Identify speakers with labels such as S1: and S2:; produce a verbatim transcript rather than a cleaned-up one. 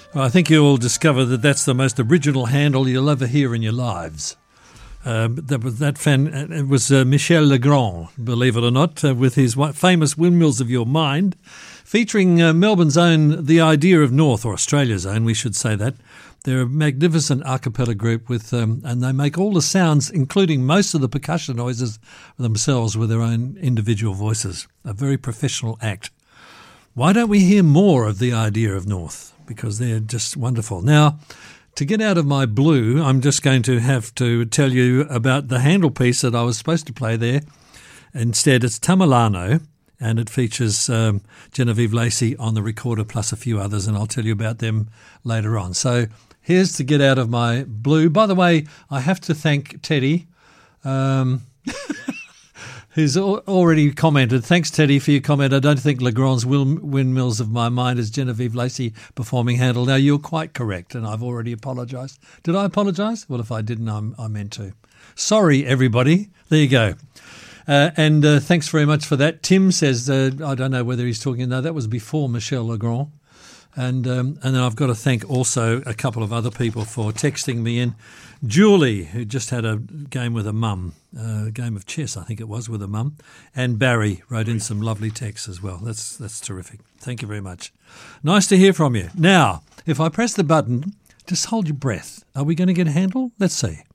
S1: Well, I think you'll discover that that's the most original handle you'll ever hear in your lives. Uh, that was that fan. It was uh, Michel Legrand, believe it or not, uh, with his famous Windmills of Your Mind, featuring uh, Melbourne's own The Idea of North, or Australia's own, we should say that. They're a magnificent a cappella group, with, um, and they make all the sounds, including most of the percussion noises themselves, with their own individual voices. A very professional act. Why don't we hear more of The Idea of North? Because they're just wonderful. Now, to get out of my blue, I'm just going to have to tell you about the handle piece that I was supposed to play there. Instead, it's Tamerlano, and it features um, Genevieve Lacey on the recorder, plus a few others, and I'll tell you about them later on. So here's to get out of my blue. By the way, I have to thank Teddy, um, who's al- already commented. Thanks, Teddy, for your comment. I don't think Legrand's Windmills of My Mind is Genevieve Lacey performing handle. Now, you're quite correct, and I've already apologised. Did I apologise? Well, if I didn't, I'm, I meant to. Sorry, everybody. There you go. Uh, and uh, thanks very much for that. Tim says, uh, I don't know whether he's talking, no, that was before Michel Legrand. And um, and then I've got to thank also a couple of other people for texting me in. Julie, who just had a game with a mum, uh, a game of chess, I think it was, with a mum. And Barry wrote in some lovely texts as well. That's, that's terrific. Thank you very much. Nice to hear from you. Now, if I press the button, just hold your breath. Are we going to get a handle? Let's see.